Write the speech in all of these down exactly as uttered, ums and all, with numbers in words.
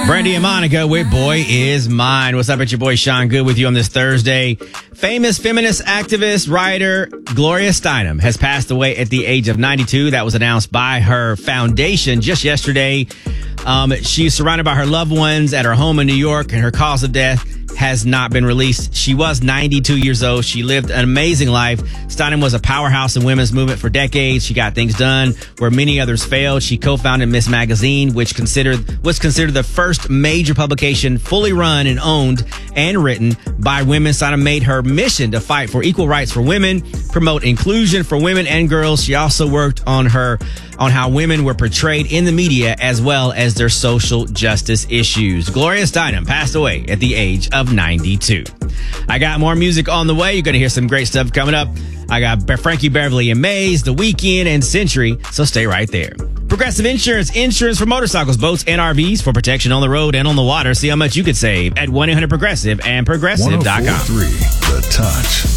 Brandy and Monica with Boy Is Mine. What's up? It's your boy Sean Good with you on this Thursday. Famous feminist activist, writer Gloria Steinem has passed away at the age of ninety-two. That was announced by her foundation just yesterday. Um, she's surrounded by her loved ones at her home in New York, and her cause of death has not been released. She was ninety-two years old. She lived an amazing life. Steinem was a powerhouse in women's movement for decades. She got things done where many others failed. She co-founded Miss Magazine, which considered was considered the first major publication fully run and owned and written by women. Steinem made her mission to fight for equal rights for women, promote inclusion for women and girls. She also worked on her on how women were portrayed in the media as well as their social justice issues. Gloria Steinem passed away at the age of ninety-two. I got more music on the way. You're going to hear some great stuff coming up. I got Frankie Beverly and Maze, The Weeknd, and Century, so stay right there. Progressive Insurance, insurance for motorcycles, boats, and R Vs for protection on the road and on the water. See how much you could save at one eight hundred progressive and progressive dot com. one oh four point three The Touch.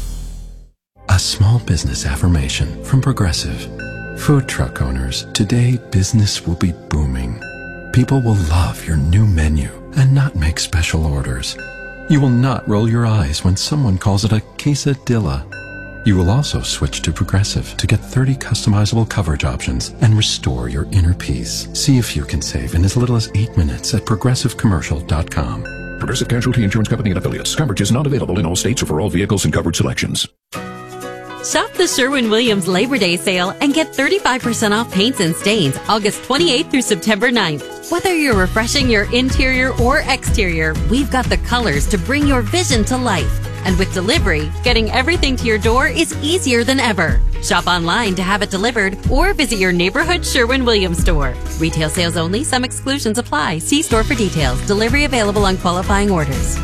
A small business affirmation from Progressive. Food truck owners, today business will be booming. People will love your new menu and not make special orders. You will not roll your eyes when someone calls it a quesadilla. You will also switch to Progressive to get thirty customizable coverage options and restore your inner peace. See if you can save in as little as eight minutes at progressive commercial dot com. Progressive Casualty Insurance Company and Affiliates. Coverage is not available in all states or for all vehicles and coverage selections. Shop the Sherwin-Williams Labor Day sale and get thirty-five percent off paints and stains August twenty-eighth through September ninth. Whether you're refreshing your interior or exterior, we've got the colors to bring your vision to life. And with delivery, getting everything to your door is easier than ever. Shop online to have it delivered or visit your neighborhood Sherwin-Williams store. Retail sales only. Some exclusions apply. See store for details. Delivery available on qualifying orders.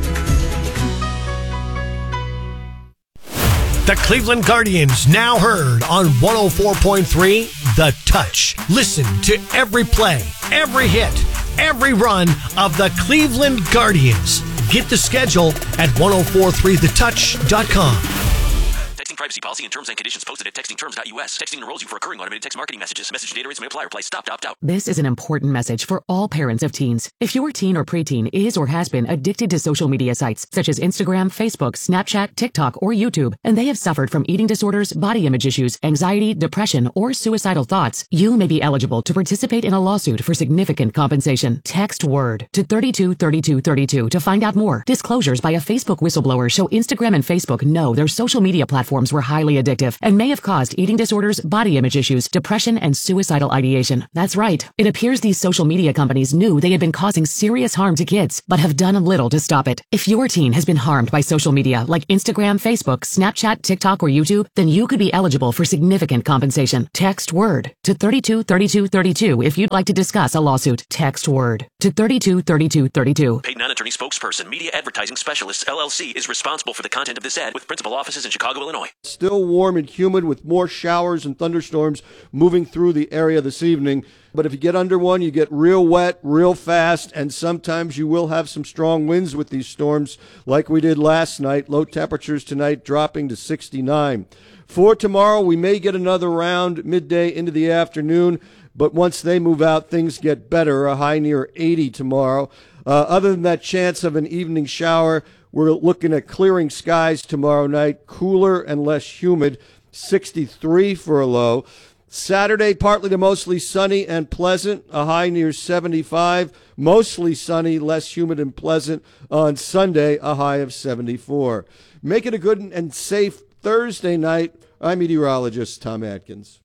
The Cleveland Guardians, now heard on one oh four point three The Touch. Listen to every play, every hit, every run of the Cleveland Guardians. Get the schedule at ten forty-three the touch dot com. Texting privacy policy and terms and conditions posted at texting terms dot U S. Texting enrolls you for recurring automated text marketing messages. Message data rates may apply. Reply stop, opt out. This is an important message for all parents of teens. If your teen or preteen is or has been addicted to social media sites such as Instagram, Facebook, Snapchat, TikTok, or YouTube, and they have suffered from eating disorders, body image issues, anxiety, depression, or suicidal thoughts, you may be eligible to participate in a lawsuit for significant compensation. Text WORD to thirty-two thirty-two thirty-two to find out more. Disclosures by a Facebook whistleblower show Instagram and Facebook know their social media platforms were highly addictive and may have caused eating disorders, body image issues, depression, and suicidal ideation. That's right. It appears these social media companies knew they had been causing serious harm to kids, but have done little to stop it. If your teen has been harmed by social media like Instagram, Facebook, Snapchat, TikTok, or YouTube, then you could be eligible for significant compensation. Text WORD to thirty-two thirty-two thirty-two if you'd like to discuss a lawsuit. Text WORD to thirty-two thirty-two thirty-two. Paid non-attorney spokesperson, Media Advertising Specialists, L L C, is responsible for the content of this ad with principal offices in Chicago, Illinois. Still warm and humid with more showers and thunderstorms moving through the area this evening. But if you get under one, you get real wet, real fast, and sometimes you will have some strong winds with these storms like we did last night. Low temperatures tonight dropping to sixty-nine. For tomorrow, we may get another round midday into the afternoon, but once they move out, things get better, a high near eighty tomorrow. Uh, other than that chance of an evening shower, we're looking at clearing skies tomorrow night, cooler and less humid, sixty-three for a low. Saturday, partly to mostly sunny and pleasant, a high near seventy-five. Mostly sunny, less humid and pleasant on Sunday, a high of seventy-four. Make it a good and safe Thursday night. I'm meteorologist Tom Atkins.